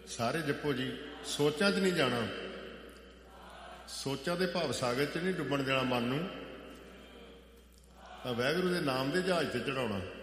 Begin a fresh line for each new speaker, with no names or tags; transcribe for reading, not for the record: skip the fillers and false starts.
ਸਾਰੇ ਜਪੋ ਜੀ। ਸੋਚਾਂ 'ਚ ਨਹੀਂ ਜਾਣਾ, ਸੋਚਾਂ ਦੇ ਭਾਵ ਸਾਗਰ 'ਚ ਨਹੀਂ ਡੁੱਬਣ ਦੇਣਾ ਮਨ ਨੂੰ। ਵਾਹਿਗੁਰੂ ਦੇ ਨਾਮ ਦੇ ਜਹਾਜ਼ ਤੇ ਚੜਾਉਣਾ।